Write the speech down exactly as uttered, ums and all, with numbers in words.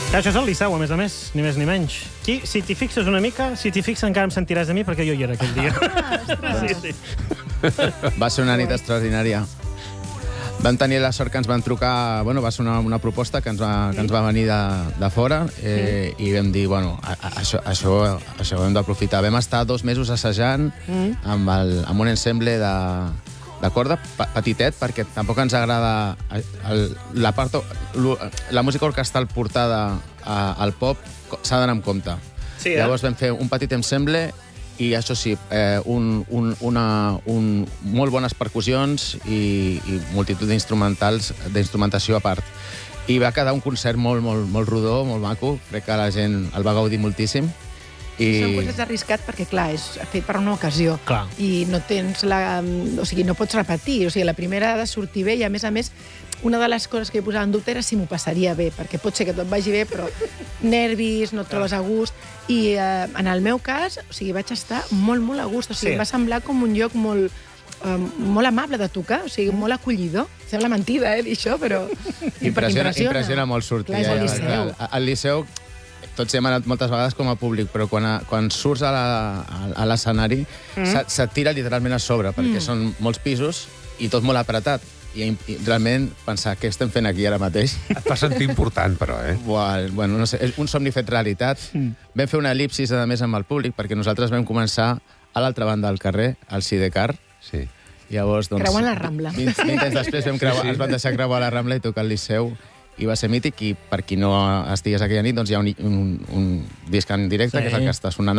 Que això és el Liceu, a més a més, ni més ni menys. Aquí, si t'hi fixes una mica, si t'hi fixes encara em sentiràs de mi, perquè jo hi era aquell dia. Ah, sí, sí. Va ser una nit extraordinària. Vam tenir la sort que ens van trucar... Bueno, va ser una, una proposta que ens va, que ens va venir de, de fora eh, i vam dir, bueno, a, a, això, això, això ho hem d'aprofitar. Vam estar dos mesos assajant amb, el, amb un ensemble de, de corda petitet, perquè tampoc ens agrada el, la, part, la música orquestral portada a, al pop s'ha d'anar amb compte. Sí, eh? Llavors vam fer un petit ensemble i, això sí, eh, un, un, una, un, molt bones percussions i, i multitud d'instrumentals, d'instrumentació a part. I va quedar un concert molt, molt, molt rodó, molt maco. Crec que la gent el va gaudir moltíssim. I... Són coses arriscat perquè, clar, és fet per una ocasió. Clar. I no tens la... O sigui, no pots repetir. O sigui, la primera ha de sortir bé i, a més a més, una de les coses que jo posava en dubte era si m'ho passaria bé, perquè pot ser que tot vagi bé, però nervis, no et trobes a gust. I eh, en el meu cas, o sigui, vaig estar molt, molt a gust. O sigui, Sí. em va semblar com un lloc molt, eh, molt amable de tocar, o sigui, molt acollidor. Sembla mentida, eh, dir això, però... perquè Impressiona, impressiona molt sortir. Clar, és el eh? Liceu. Al, al Liceu tots hem anat moltes vegades com a públic, però quan, a, quan surts a, la, a, a l'escenari mm. se't tira literalment a sobre, perquè mm. són molts pisos i tot molt apretat. I, i realment pensar què estem fent aquí ara mateix. Et fa sentir important, però, eh? Buah, bueno, no sé, és un somni fet realitat. Mm. Vam fer una elipsis, a més, amb el públic, perquè nosaltres vam començar a l'altra banda del carrer, al Sidecar. Sí. Llavors, doncs, creuant la Rambla. vint, vint anys després vam creuar, sí, sí. ens van deixar creuar la Rambla i tocar al Liceu, i va ser mític, i per qui no estigués aquella nit, doncs hi ha un, un, un disc en directe, sí, que és el que està sonant